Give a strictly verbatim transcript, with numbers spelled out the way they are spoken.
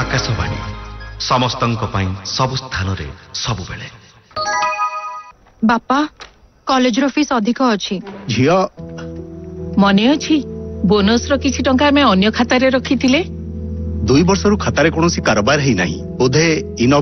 आकाशवाणी समस्तंक पई सब स्थान रे सब बेले। बापा कॉलेज रो फीस अधिक अछि। झियो मने अछि बोनस रो किछि टंका हमें अन्य खाता रे रखिथिले। दुई वर्ष रु खाता रे कोनोसी कारोबार हेई नाही बोधे इन